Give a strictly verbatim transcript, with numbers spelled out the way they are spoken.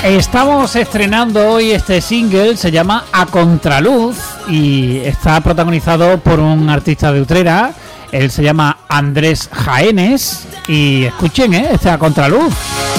Estamos estrenando hoy este single, se llama A Contraluz y está protagonizado por un artista de Utrera. Él se llama Andrés Jaénes y escuchen, ¿eh? Este A Contraluz.